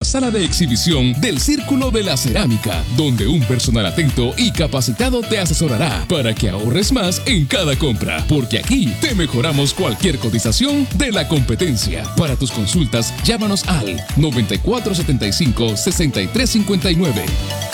sala de exhibición del Círculo de la Cerámica, donde un personal atento y capacitado te asesorará para que ahorres más en cada compra, porque aquí te mejoramos cualquier cotización de la competencia. Para tus consultas, llámanos al 9475-6359.